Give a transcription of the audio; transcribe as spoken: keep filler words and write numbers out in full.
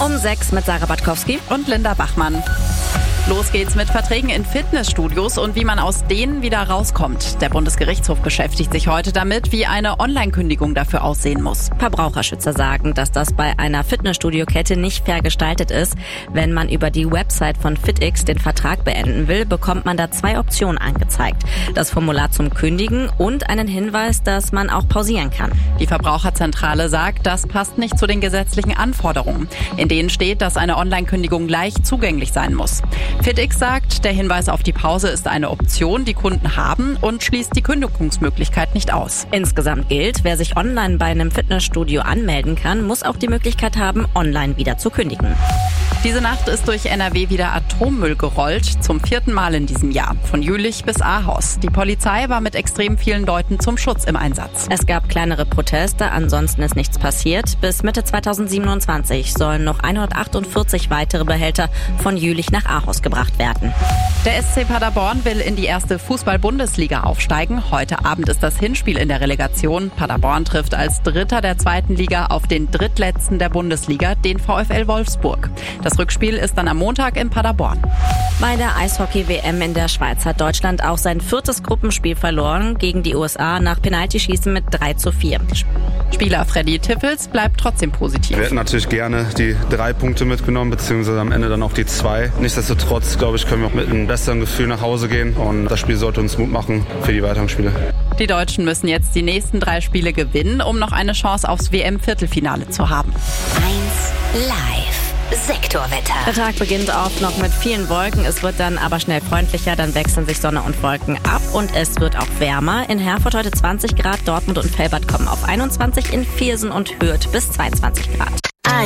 Um sechs mit Sarah Batkowski und Linda Bachmann. Los geht's mit Verträgen in Fitnessstudios und wie man aus denen wieder rauskommt. Der Bundesgerichtshof beschäftigt sich heute damit, wie eine Online-Kündigung dafür aussehen muss. Verbraucherschützer sagen, dass das bei einer Fitnessstudio-Kette nicht fair gestaltet ist. Wenn man über die Website von FitX den Vertrag beenden will, bekommt man da zwei Optionen angezeigt. Das Formular zum Kündigen und einen Hinweis, dass man auch pausieren kann. Die Verbraucherzentrale sagt, das passt nicht zu den gesetzlichen Anforderungen. In denen steht, dass eine Online-Kündigung leicht zugänglich sein muss. FitX sagt, der Hinweis auf die Pause ist eine Option, die Kunden haben und schließt die Kündigungsmöglichkeit nicht aus. Insgesamt gilt, wer sich online bei einem Fitnessstudio anmelden kann, muss auch die Möglichkeit haben, online wieder zu kündigen. Diese Nacht ist durch N R W wieder Atommüll gerollt, zum vierten Mal in diesem Jahr, von Jülich bis Ahaus. Die Polizei war mit extrem vielen Leuten zum Schutz im Einsatz. Es gab kleinere Proteste, ansonsten ist nichts passiert. Bis Mitte zweitausendsiebenundzwanzig sollen noch hundertachtundvierzig weitere Behälter von Jülich nach Ahaus gebracht werden. Der S C Paderborn will in die erste Fußball-Bundesliga aufsteigen. Heute Abend ist das Hinspiel in der Relegation. Paderborn trifft als Dritter der zweiten Liga auf den Drittletzten der Bundesliga, den VfL Wolfsburg. Das Rückspiel ist dann am Montag in Paderborn. Bei der Eishockey-W M in der Schweiz hat Deutschland auch sein viertes Gruppenspiel verloren gegen die U S A nach Penaltyschießen mit drei zu vier. Spieler Freddy Tiffels bleibt trotzdem positiv. Wir hätten natürlich gerne die drei Punkte mitgenommen, beziehungsweise am Ende dann auch die zwei. Nichtsdestotrotz, glaube ich, können wir auch mit einem besseren Gefühl nach Hause gehen und das Spiel sollte uns Mut machen für die weiteren Spiele. Die Deutschen müssen jetzt die nächsten drei Spiele gewinnen, um noch eine Chance aufs W M-Viertelfinale zu haben. eins live. Sektorwetter. Der Tag beginnt oft noch mit vielen Wolken, es wird dann aber schnell freundlicher, dann wechseln sich Sonne und Wolken ab und es wird auch wärmer. In Herford heute zwanzig Grad, Dortmund und Velbert kommen auf einundzwanzig, in Viersen und Hürth bis zweiundzwanzig Grad.